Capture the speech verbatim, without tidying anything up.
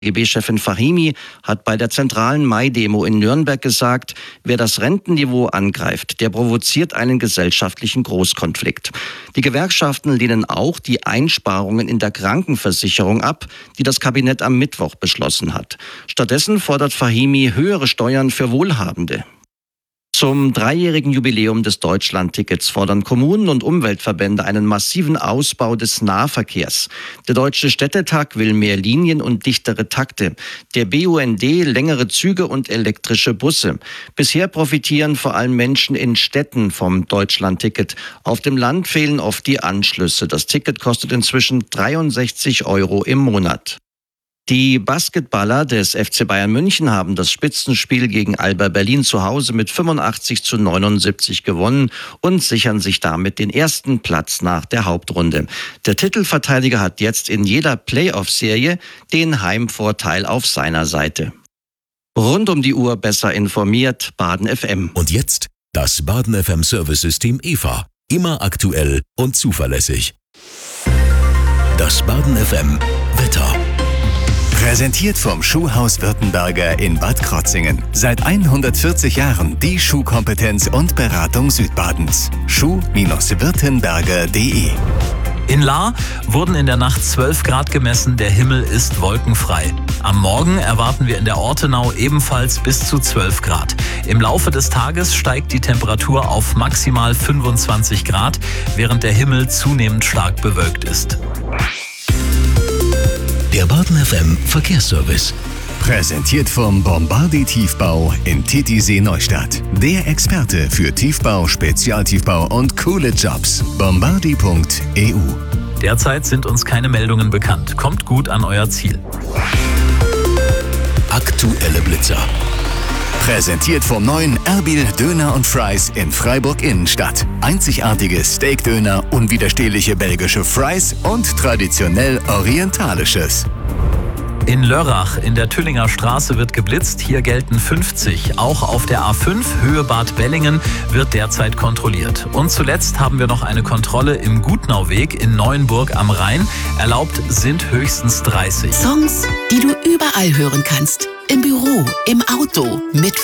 G B-Chefin Fahimi hat bei der zentralen Mai-Demo in Nürnberg gesagt, wer das Rentenniveau angreift, der provoziert einen gesellschaftlichen Großkonflikt. Die Gewerkschaften lehnen auch die Einsparungen in der Krankenversicherung ab, die das Kabinett am Mittwoch beschlossen hat. Stattdessen fordert Fahimi höhere Steuern für Wohlhabende. Zum dreijährigen Jubiläum des Deutschlandtickets fordern Kommunen und Umweltverbände einen massiven Ausbau des Nahverkehrs. Der Deutsche Städtetag will mehr Linien und dichtere Takte. Der B U N D längere Züge und elektrische Busse. Bisher profitieren vor allem Menschen in Städten vom Deutschlandticket. Auf dem Land fehlen oft die Anschlüsse. Das Ticket kostet inzwischen dreiundsechzig Euro im Monat. Die Basketballer des F C Bayern München haben das Spitzenspiel gegen Alba Berlin zu Hause mit fünfundachtzig zu neunundsiebzig gewonnen und sichern sich damit den ersten Platz nach der Hauptrunde. Der Titelverteidiger hat jetzt in jeder Playoff-Serie den Heimvorteil auf seiner Seite. Rund um die Uhr besser informiert, Baden F M. Und jetzt das Baden F M Service-System E V A. Immer aktuell und zuverlässig. Das Baden F M Wetter. Präsentiert vom Schuhhaus Württemberger in Bad Krotzingen. Seit hundertvierzig Jahren die Schuhkompetenz und Beratung Südbadens. schuh württemberger punkt de. In Lahr wurden in der Nacht zwölf Grad gemessen, der Himmel ist wolkenfrei. Am Morgen erwarten wir in der Ortenau ebenfalls bis zu zwölf Grad. Im Laufe des Tages steigt die Temperatur auf maximal fünfundzwanzig Grad, während der Himmel zunehmend stark bewölkt ist. Der Baden F M Verkehrsservice. Präsentiert vom Bombardi Tiefbau in Titisee Neustadt. Der Experte für Tiefbau, Spezialtiefbau und coole Jobs. bombardi punkt e u. Derzeit sind uns keine Meldungen bekannt. Kommt gut an euer Ziel. Aktuelle Blitzer. Präsentiert vom neuen Erbil Döner und Fries in Freiburg Innenstadt. Einzigartige Steakdöner, unwiderstehliche belgische Fries und traditionell orientalisches. In Lörrach in der Tüllinger Straße wird geblitzt. Hier gelten fünfzig. Auch auf der A fünf Höhe Bad Bellingen wird derzeit kontrolliert. Und zuletzt haben wir noch eine Kontrolle im Gutnauweg in Neuenburg am Rhein. Erlaubt sind höchstens dreißig. Songs, die du überall hören kannst. Im Büro, im Auto, mit